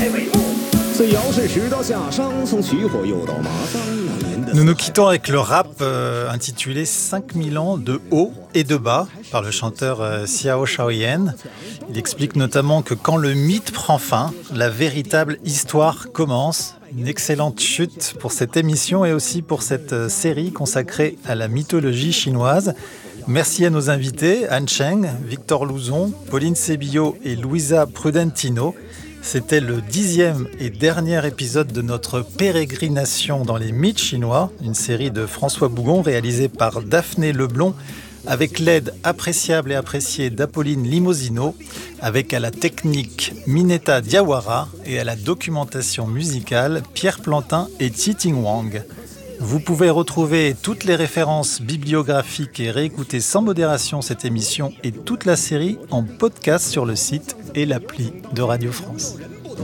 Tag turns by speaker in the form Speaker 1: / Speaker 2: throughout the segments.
Speaker 1: Nous nous quittons avec le rap intitulé 5000 ans de haut et de bas par le chanteur Xiao Shaoyan. Il explique notamment que quand le mythe prend fin, la véritable histoire commence. Une excellente chute pour cette émission et aussi pour cette série consacrée à la mythologie chinoise. Merci à nos invités, Anne Cheng, Victor Louzon, Pauline Sébillot et Louisa Prudentino. C'était le 10e et dernier épisode de notre pérégrination dans les mythes chinois, une série de François Bougon réalisée par Daphné Leblond, avec l'aide appréciable et appréciée d'Apolline Limosino, avec à la technique Mineta Diawara et à la documentation musicale Pierre Plantin et Titing Wang. Vous pouvez retrouver toutes les références bibliographiques et réécouter sans modération cette émission et toute la série en podcast sur le site et l'appli de Radio France.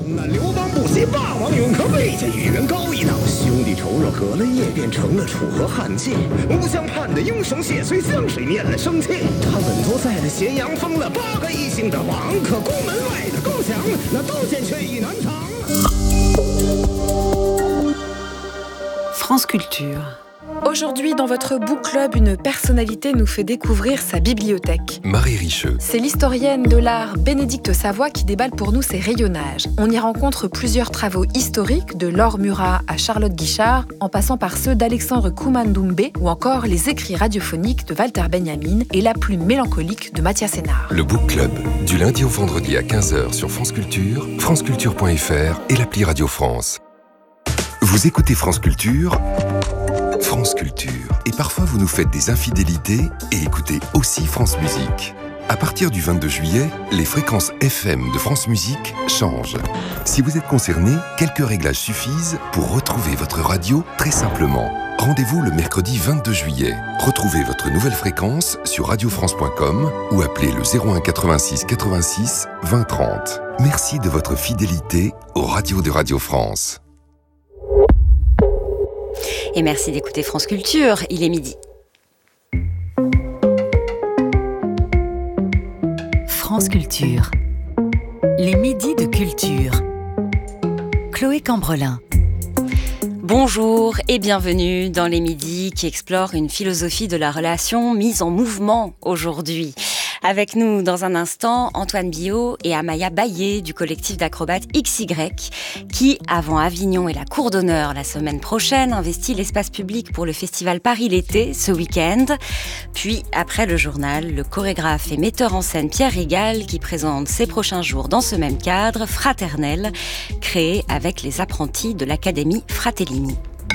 Speaker 2: France Culture.
Speaker 3: Aujourd'hui, dans votre Book Club, une personnalité nous fait découvrir sa bibliothèque.
Speaker 4: Marie Richeux.
Speaker 3: C'est l'historienne de l'art Bénédicte Savoie qui déballe pour nous ses rayonnages. On y rencontre plusieurs travaux historiques, de Laure Murat à Charlotte Guichard, en passant par ceux d'Alexandre Koumandoumbé ou encore les écrits radiophoniques de Walter Benjamin et la plume mélancolique de Mathias Sénard.
Speaker 4: Le Book Club, du lundi au vendredi à 15h sur France Culture, franceculture.fr et l'appli Radio France. Vous écoutez France Culture, et parfois vous nous faites des infidélités et écoutez aussi France Musique. À partir du 22 juillet, les fréquences FM de France Musique changent. Si vous êtes concerné, quelques réglages suffisent pour retrouver votre radio très simplement. Rendez-vous le mercredi 22 juillet. Retrouvez votre nouvelle fréquence sur radiofrance.com ou appelez le 01 86 86 20 30. Merci de votre fidélité aux radios de Radio France.
Speaker 2: Et merci d'écouter France Culture, il est midi. France Culture. Les midis de culture. Chloé Cambrelin. Bonjour et bienvenue dans les midis qui explorent une philosophie de la relation mise en mouvement aujourd'hui. Avec nous dans un instant, Antoine Biot et Amaya Baillé du collectif d'acrobates XY qui, avant Avignon et la Cour d'honneur la semaine prochaine, investit l'espace public pour le festival Paris l'été ce week-end. Puis, après le journal, le chorégraphe et metteur en scène Pierre Régal qui présente ses prochains jours dans ce même cadre, Fraternel, créé avec les apprentis de l'Académie Fratellini.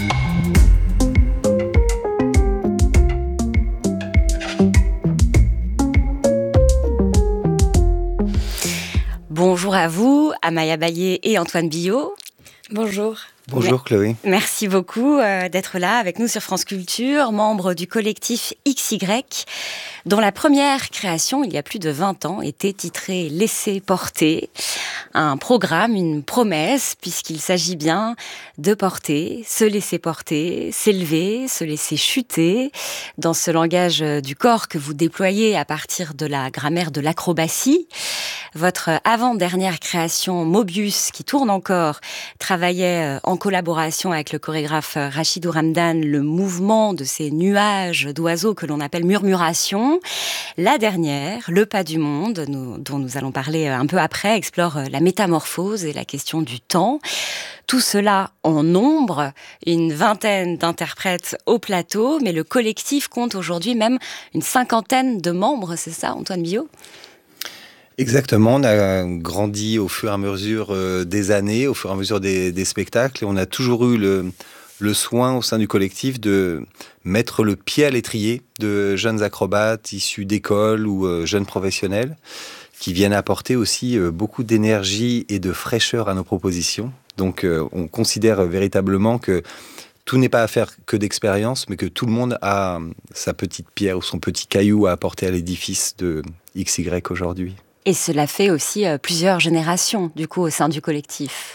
Speaker 2: Bonjour à vous, Amaya Baillé et Antoine Biot.
Speaker 3: Bonjour.
Speaker 5: Bonjour Chloé.
Speaker 2: Merci beaucoup d'être là avec nous sur France Culture, membre du collectif XY, dont la première création, il y a plus de 20 ans, était titrée « Laisser porter ». Un programme, une promesse, puisqu'il s'agit bien de porter, se laisser porter, s'élever, se laisser chuter, dans ce langage du corps que vous déployez à partir de la grammaire de l'acrobatie. Votre avant-dernière création, Mobius, qui tourne encore, travaillait en collaboration avec le chorégraphe Rachidou Ramdan le mouvement de ces nuages d'oiseaux que l'on appelle murmuration. La dernière, Le pas du monde, dont nous allons parler un peu après, explore la métamorphose et la question du temps. Tout cela en nombre, une vingtaine d'interprètes au plateau, mais le collectif compte aujourd'hui même une 50aine de membres, c'est ça, Antoine Biot ?
Speaker 5: Exactement, on a grandi au fur et à mesure des années, au fur et à mesure des spectacles, et on a toujours eu le soin au sein du collectif de mettre le pied à l'étrier de jeunes acrobates issus d'écoles ou jeunes professionnels qui viennent apporter aussi beaucoup d'énergie et de fraîcheur à nos propositions. Donc on considère véritablement que tout n'est pas affaire que d'expérience, mais que tout le monde a sa petite pierre ou son petit caillou à apporter à l'édifice de XY aujourd'hui.
Speaker 2: Et cela fait aussi plusieurs générations, du coup, au sein du collectif.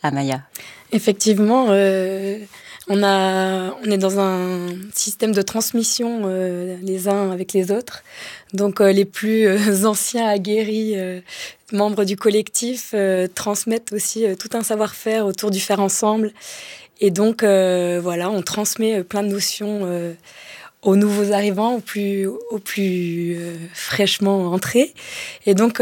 Speaker 2: Amaya?
Speaker 6: Effectivement, on est dans un système de transmission les uns avec les autres. Donc les plus anciens aguerris membres du collectif transmettent aussi tout un savoir-faire autour du faire ensemble. Et donc on transmet plein de notions aux nouveaux arrivants, aux plus fraîchement entrés. Et donc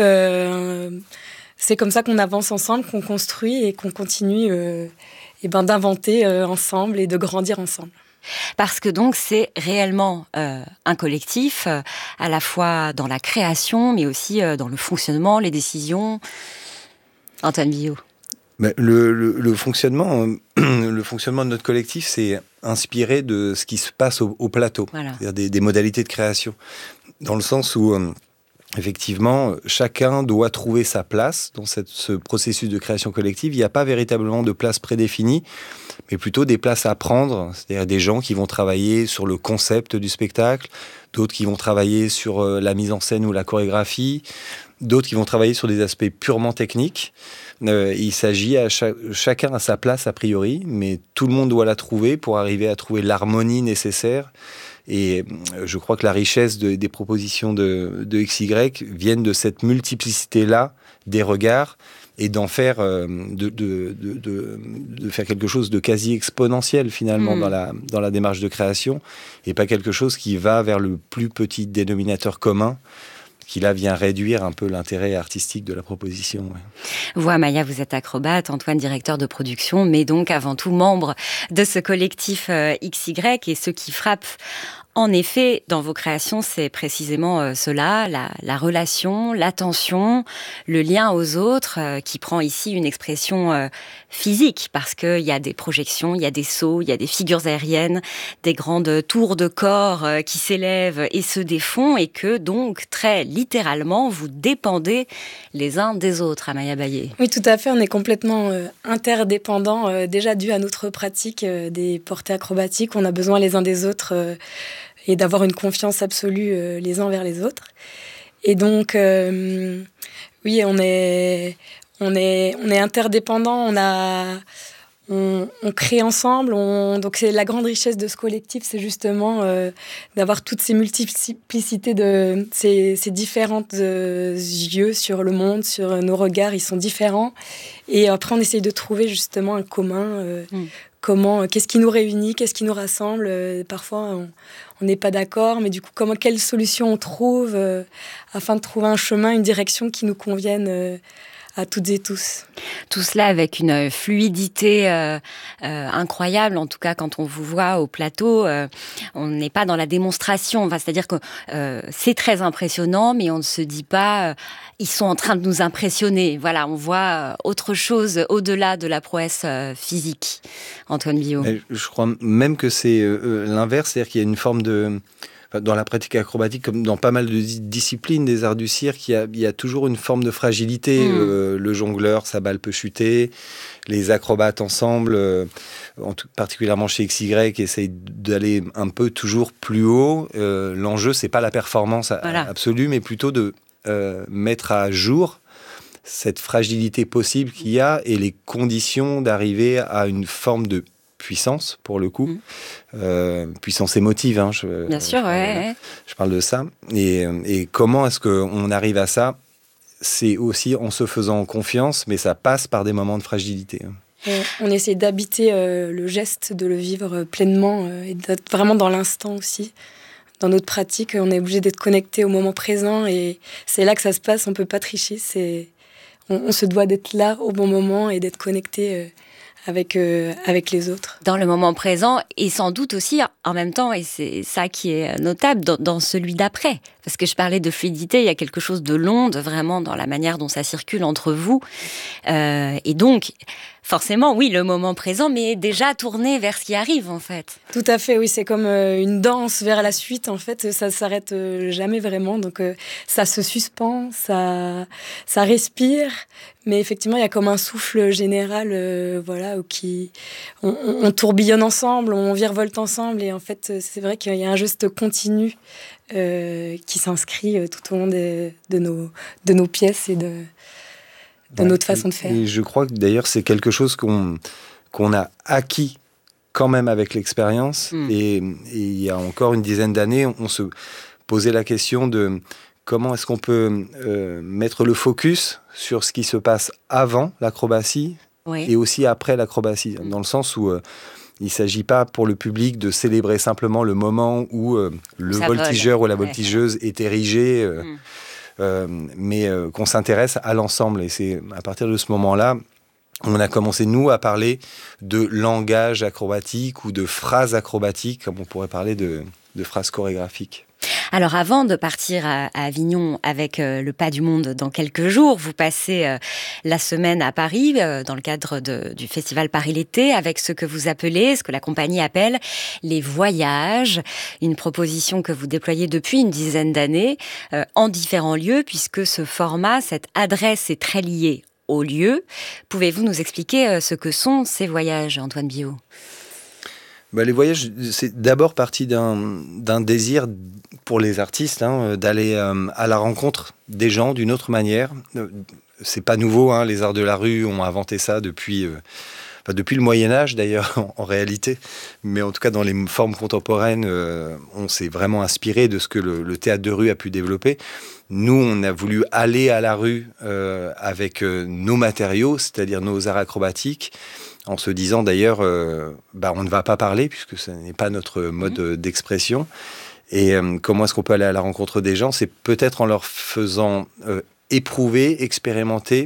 Speaker 6: c'est comme ça qu'on avance ensemble, qu'on construit et qu'on continue d'inventer ensemble et de grandir ensemble.
Speaker 2: Parce que donc c'est réellement un collectif, à la fois dans la création, mais aussi dans le fonctionnement, les décisions. Antoine Billot.
Speaker 5: Mais le fonctionnement de notre collectif, c'est inspiré de ce qui se passe au plateau,
Speaker 2: Voilà.
Speaker 5: C'est-à-dire des modalités de création, dans le sens où effectivement, chacun doit trouver sa place dans ce processus de création collective. Il n'y a pas véritablement de place prédéfinie, mais plutôt des places à prendre, c'est-à-dire des gens qui vont travailler sur le concept du spectacle, d'autres qui vont travailler sur la mise en scène ou la chorégraphie, d'autres qui vont travailler sur des aspects purement techniques. Il s'agit chacun à sa place a priori, mais tout le monde doit la trouver pour arriver à trouver l'harmonie nécessaire. Et je crois que la richesse des propositions de XY viennent de cette multiplicité-là des regards et d'en faire, de faire quelque chose de quasi exponentiel finalement dans la démarche de création, et pas quelque chose qui va vers le plus petit dénominateur commun, qui là vient réduire un peu l'intérêt artistique de la proposition. Ouais.
Speaker 2: Vous, Amaya, vous êtes acrobate, Antoine, directeur de production, mais donc avant tout membre de ce collectif XY. Et ce qui frappe, en effet, dans vos créations, c'est précisément cela, la relation, l'attention, le lien aux autres, qui prend ici une expression physique, parce qu'il y a des projections, il y a des sauts, il y a des figures aériennes, des grandes tours de corps qui s'élèvent et se défont, et que donc, très littéralement, vous dépendez les uns des autres, Amaya Bayé.
Speaker 6: Oui, tout à fait, on est complètement interdépendants, déjà dû à notre pratique des portées acrobatiques. On a besoin les uns des autres et d'avoir une confiance absolue les uns vers les autres. Et donc, oui, on est interdépendants, on crée ensemble. Donc c'est la grande richesse de ce collectif, c'est justement d'avoir toutes ces multiplicités, ces différentes yeux sur le monde, sur nos regards, ils sont différents. Et après, on essaye de trouver justement un commun. Qu'est-ce qui nous réunit, qu'est-ce qui nous rassemble. Parfois, on n'est pas d'accord, mais du coup, quelle solution on trouve afin de trouver un chemin, une direction qui nous convienne à toutes et tous.
Speaker 2: Tout cela avec une fluidité incroyable, en tout cas quand on vous voit au plateau, on n'est pas dans la démonstration, c'est-à-dire que c'est très impressionnant, mais on ne se dit pas ils sont en train de nous impressionner. Voilà, on voit autre chose au-delà de la prouesse physique. Antoine Billot.
Speaker 5: Je crois même que c'est l'inverse, c'est-à-dire qu'il y a une forme dans la pratique acrobatique, comme dans pas mal de disciplines des arts du cirque, il y a toujours une forme de fragilité. Le jongleur, sa balle peut chuter. Les acrobates ensemble, particulièrement chez XY, essayent d'aller un peu toujours plus haut. L'enjeu, c'est pas la performance absolue, mais plutôt de mettre à jour cette fragilité possible qu'il y a et les conditions d'arriver à une forme de puissance, pour le coup. Puissance émotive.
Speaker 2: Bien sûr, ouais.
Speaker 5: Je parle de ça. Et comment est-ce qu'on arrive à ça ? C'est aussi en se faisant confiance, mais ça passe par des moments de fragilité.
Speaker 6: On essaie d'habiter le geste, de le vivre pleinement et d'être vraiment dans l'instant aussi. Dans notre pratique, on est obligé d'être connecté au moment présent et c'est là que ça se passe, on ne peut pas tricher. On se doit d'être là au bon moment et d'être connecté avec les autres.
Speaker 2: Dans le moment présent et sans doute aussi en même temps, et c'est ça qui est notable, dans celui d'après. Parce que je parlais de fluidité, il y a quelque chose de long, vraiment dans la manière dont ça circule entre vous. Et donc, forcément, oui, le moment présent, mais déjà tourné vers ce qui arrive, en fait.
Speaker 6: Tout à fait, oui, c'est comme une danse vers la suite, en fait, ça ne s'arrête jamais vraiment, donc ça se suspend, ça respire, mais effectivement, il y a comme un souffle général, on tourbillonne ensemble, on virevolte ensemble, et en fait, c'est vrai qu'il y a un geste continu qui s'inscrit tout au long de nos pièces et de notre façon de faire.
Speaker 5: Et je crois que d'ailleurs, c'est quelque chose qu'on a acquis quand même avec l'expérience. Et il y a encore une dizaine d'années, on se posait la question de comment est-ce qu'on peut mettre le focus sur ce qui se passe avant l'acrobatie et aussi après l'acrobatie, dans le sens où il ne s'agit pas pour le public de célébrer simplement le moment où le voltigeur ou la voltigeuse est érigé, mais qu'on s'intéresse à l'ensemble. Et c'est à partir de ce moment-là, on a commencé, nous, à parler de langage acrobatique ou de phrases acrobatiques, comme on pourrait parler de phrases chorégraphiques.
Speaker 2: Alors avant de partir à Avignon avec le Pas du Monde dans quelques jours, vous passez la semaine à Paris dans le cadre du festival Paris l'été avec ce que vous appelez, ce que la compagnie appelle les voyages, une proposition que vous déployez depuis une dizaine d'années en différents lieux puisque ce format, cette adresse est très liée au lieu. Pouvez-vous nous expliquer ce que sont ces voyages, Antoine Biot ?
Speaker 5: Les voyages, c'est d'abord parti d'un désir pour les artistes d'aller à la rencontre des gens d'une autre manière. C'est pas nouveau, les arts de la rue ont inventé ça depuis le Moyen-Âge d'ailleurs en réalité, mais en tout cas dans les formes contemporaines, on s'est vraiment inspiré de ce que le théâtre de rue a pu développer. Nous, on a voulu aller à la rue avec nos matériaux, c'est-à-dire nos arts acrobatiques, en se disant d'ailleurs, on ne va pas parler puisque ce n'est pas notre mode d'expression. Et comment est-ce qu'on peut aller à la rencontre des gens ? C'est peut-être en leur faisant éprouver, expérimenter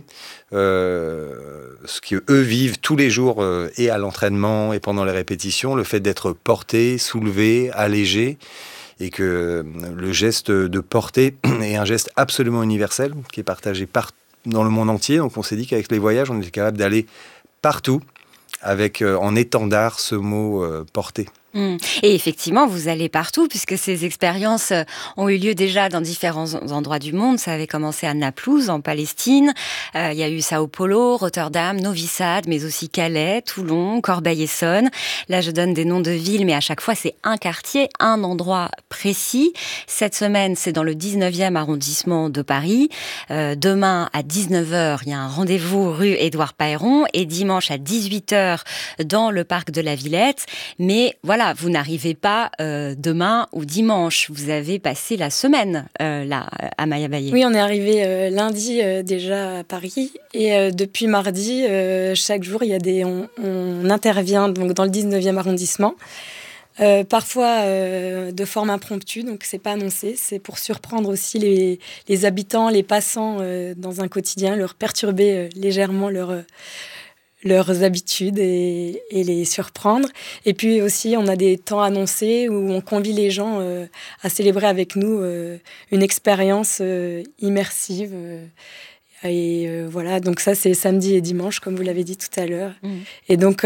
Speaker 5: ce qu'eux vivent tous les jours et à l'entraînement et pendant les répétitions, le fait d'être porté, soulevé, allégé, et que le geste de porter est un geste absolument universel qui est partagé dans le monde entier. Donc on s'est dit qu'avec les voyages, on était capable d'aller partout avec en étendard ce mot porter.
Speaker 2: Et effectivement, vous allez partout, puisque ces expériences ont eu lieu déjà dans différents endroits du monde. Ça avait commencé à Naplouse, en Palestine. Il y a eu Sao Paulo, Rotterdam, Novi Sad, mais aussi Calais, Toulon, Corbeil-Essonnes. Là, je donne des noms de villes, mais à chaque fois, c'est un quartier, un endroit précis. Cette semaine, c'est dans le 19e arrondissement de Paris. Demain, à 19h, il y a un rendez-vous rue Édouard Pailleron. Et dimanche, à 18h, dans le parc de la Villette. Mais voilà, vous n'arrivez pas demain ou dimanche. Vous avez passé la semaine là, à Maya-Baye.
Speaker 6: Oui, on est arrivé lundi déjà à Paris. Et depuis mardi, chaque jour, on intervient donc, dans le 19e arrondissement. Parfois de forme impromptue, donc c'est pas annoncé. C'est pour surprendre aussi les habitants, les passants dans un quotidien, leur perturber légèrement leurs habitudes et les surprendre. Et puis aussi, on a des temps annoncés où on convie les gens à célébrer avec nous une expérience immersive. Voilà, donc ça, c'est samedi et dimanche, comme vous l'avez dit tout à l'heure. Et donc,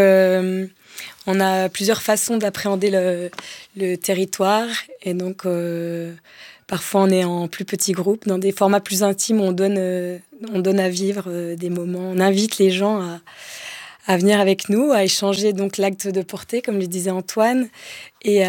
Speaker 6: on a plusieurs façons d'appréhender le territoire. Et donc, parfois, on est en plus petits groupes. Dans des formats plus intimes, on donne à vivre des moments. On invite les gens à venir avec nous, à échanger donc l'acte de porter, comme le disait Antoine, et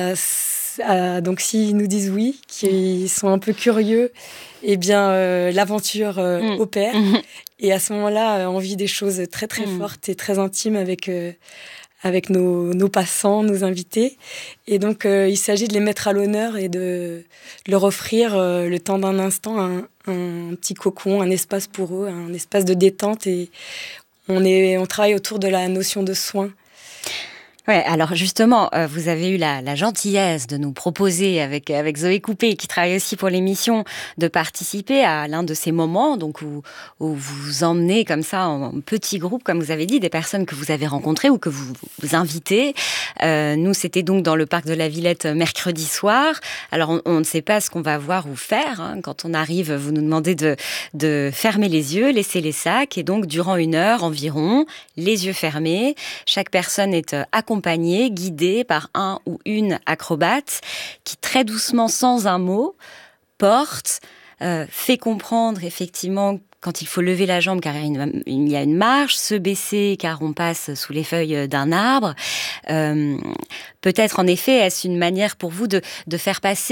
Speaker 6: donc s'ils nous disent oui, qu'ils sont un peu curieux, eh bien l'aventure opère. Et à ce moment-là, on vit des choses très très fortes et très intimes avec nos passants, nos invités. Et donc il s'agit de les mettre à l'honneur et de leur offrir le temps d'un instant un petit cocon, un espace pour eux, un espace de détente. Et on travaille autour de la notion de soin.
Speaker 2: Ouais, alors justement, vous avez eu la gentillesse de nous proposer avec Zoé Coupé, qui travaille aussi pour l'émission, de participer à l'un de ces moments, donc où vous emmenez comme ça en petit groupe, comme vous avez dit, des personnes que vous avez rencontrées ou que vous invitez. Nous, c'était donc dans le parc de la Villette mercredi soir. Alors, on ne sait pas ce qu'on va voir ou faire. Hein. Quand on arrive, vous nous demandez de fermer les yeux, laisser les sacs, et donc durant 1 heure environ, les yeux fermés, chaque personne est accompagnée, guidée par un ou une acrobate qui très doucement, sans un mot, porte, fait comprendre effectivement quand il faut lever la jambe car il y a une marche, se baisser car on passe sous les feuilles d'un arbre. Peut-être en effet est-ce une manière pour vous de faire passer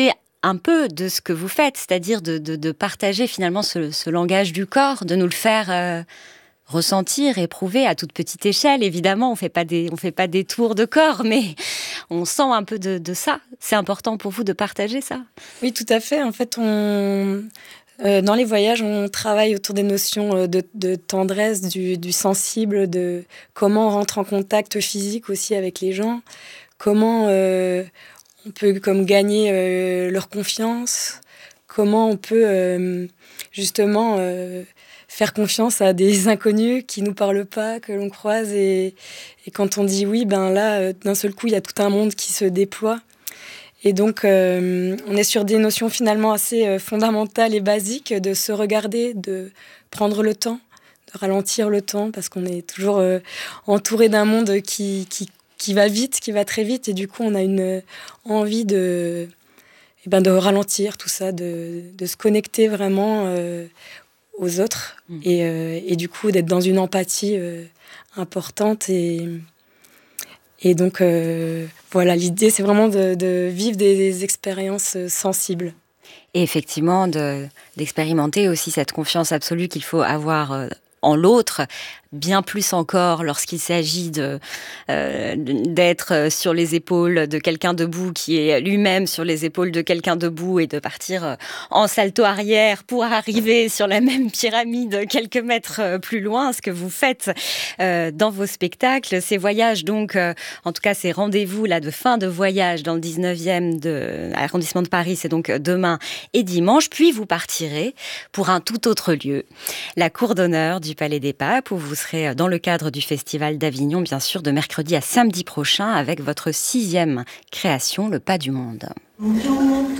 Speaker 2: un peu de ce que vous faites, c'est-à-dire de partager finalement ce langage du corps, de nous le faire ressentir, éprouver à toute petite échelle. Évidemment, on fait pas des tours de corps, mais on sent un peu de ça. C'est important pour vous de partager ça?
Speaker 6: Oui, tout à fait. En fait, dans les voyages, on travaille autour des notions de tendresse, du sensible, de comment on rentre en contact physique aussi avec les gens, comment on peut gagner leur confiance, comment on peut justement faire confiance à des inconnus qui nous parlent pas, que l'on croise, et quand on dit oui, ben là, d'un seul coup, il y a tout un monde qui se déploie. Et donc, on est sur des notions finalement assez fondamentales et basiques, de se regarder, de prendre le temps, de ralentir le temps, parce qu'on est toujours entouré d'un monde qui va vite, qui va très vite, et du coup, on a une envie de ralentir tout ça, de se connecter vraiment aux autres, et du coup, d'être dans une empathie importante, et donc, voilà, l'idée, c'est vraiment de vivre des expériences sensibles.
Speaker 2: Et effectivement, d'expérimenter aussi cette confiance absolue qu'il faut avoir en l'autre, bien plus encore lorsqu'il s'agit d'être sur les épaules de quelqu'un debout qui est lui-même sur les épaules de quelqu'un debout, et de partir en salto arrière pour arriver sur la même pyramide quelques mètres plus loin, ce que vous faites dans vos spectacles. Ces voyages, donc, en tout cas ces rendez-vous là de fin de voyage dans le 19e arrondissement de Paris, c'est donc demain et dimanche, puis vous partirez pour un tout autre lieu, la cour d'honneur du Palais des Papes, où vous serez dans le cadre du Festival d'Avignon, bien sûr, de mercredi à samedi prochain, avec votre 6e création, Le Pas du Monde.